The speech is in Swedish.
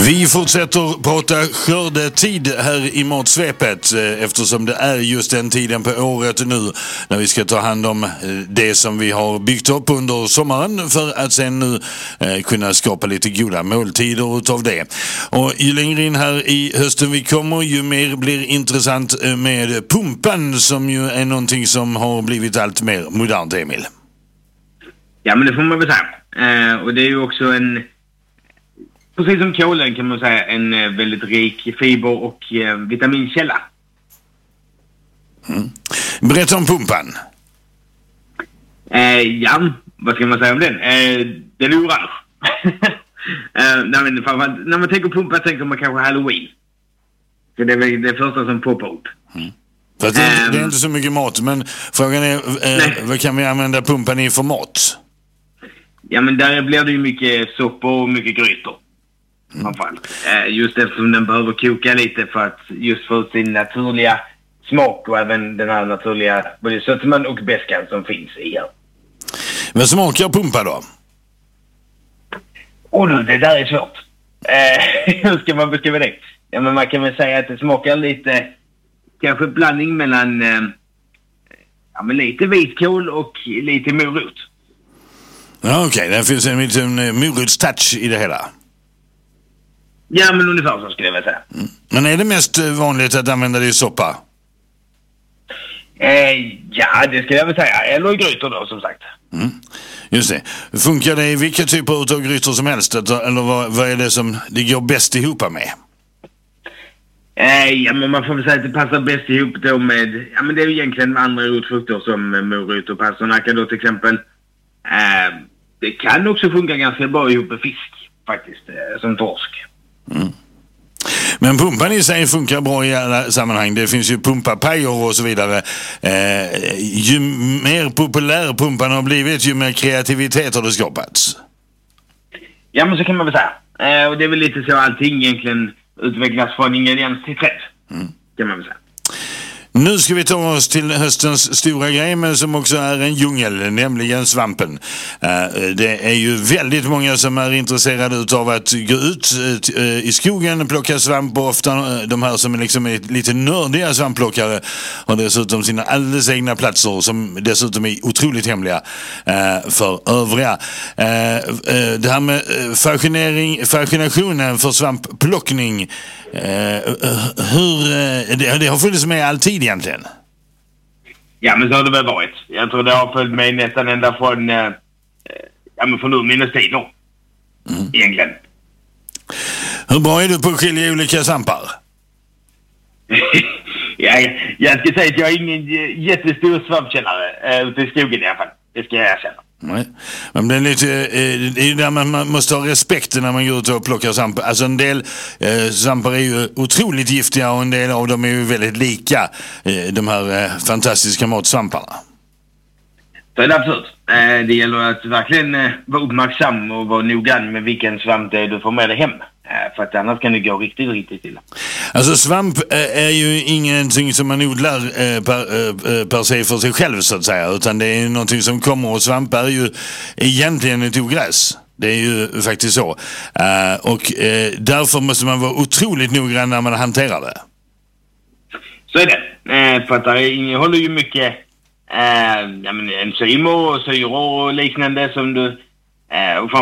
Vi fortsätter prata skördetid här i Matsvepet eftersom det är just den tiden på året nu när vi ska ta hand om det som vi har byggt upp under sommaren för att sen nu kunna skapa lite goda måltider utav det. Och ju längre in här i hösten vi kommer, ju mer blir intressant med pumpan som ju är någonting som har blivit allt mer modernt, Emil. Ja, men det får man väl säga. Och det är ju också precis som kolen kan man säga, en väldigt rik fiber- och vitaminkälla. Mm. Berätta om pumpan. Ja, vad ska man säga om den? Den är orange. När man tänker pumpa tänker man kanske Halloween. Så det är väl det första som poppar upp. Mm. Fast det är inte så mycket mat, men frågan är vad kan vi använda pumpan i för mat? Ja, men där blir det ju mycket soppor och mycket grytor. Just eftersom den behöver koka lite för att just få ut sin naturliga smak och även den här naturliga både sötman och beskan som finns i här. Vad smakar pumpa då? Det där är svårt. Hur ska man beskriva det? Ja, men man kan väl säga att det smakar lite, kanske blandning mellan men lite vitkål och lite morot. Ja, okej. Det finns en liten morotstouch i det hela. Ja, men ungefär så skulle jag väl säga. Mm. Men är det mest vanligt att använda det i soppa? Ja, det skulle jag väl säga. Eller i grytor då, som sagt. Mm. Just det. Funkar det i vilka typer av grytor som helst? Eller vad är det som det går bäst ihop med? Ja, men man får väl säga att det passar bäst ihop då med... Ja, men det är ju egentligen andra rotfrukter som morot och pastornacka då till exempel. Det kan också funka ganska bra ihop med fisk, faktiskt, som torsk. Mm. Men pumpan i sig funkar bra i alla sammanhang. Det finns ju pumpapajer och så vidare. Ju mer populär pumpan har blivit, ju mer kreativitet har det skapats. Ja, men så kan man väl säga. Och det är väl lite så allting egentligen utvecklas från ingrediens till träd. Kan man väl säga. Nu ska vi ta oss till höstens stora grej, men som också är en djungel, nämligen svampen. Det är ju väldigt många som är intresserade av att gå ut i skogen och plocka svamp, och ofta de här som är lite nördiga svampplockare har dessutom sina alldeles egna platser som dessutom är otroligt hemliga för övriga. Det här med fascinationen för svampplockning, det har funnits med alltid egentligen. Ja, men så har det väl varit. Jag tror det har följt mig nästan ända från från urminnes tider. Egentligen. Hur bra är du på att skilja olika svampar? Jag ska säga att jag är ingen jättestor svampkännare ute i skogen i alla fall. Det ska jag erkänna. Nej. Men det är ju där man måste ha respekt när man går ut och plockar svampar. Alltså en del svampar är ju otroligt giftiga och en del av dem är ju väldigt lika de här fantastiska matsvamparna. Så är det absolut. Det gäller att verkligen vara uppmärksam och vara noggrann med vilken svamp det är du får med dig hem. För att annars kan det gå riktigt illa. Alltså svamp är ju ingenting som man odlar per se för sig själv så att säga, utan det är någonting som kommer, och svamp är ju egentligen ett ogräs. Det är ju faktiskt så. Och därför måste man vara otroligt noggrann när man hanterar det. Så är det. För att det innehåller ju mycket enzymer och syror och liknande som du